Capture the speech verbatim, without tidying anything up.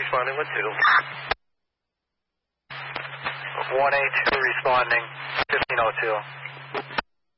responding with two. one A two responding, fifteen oh two.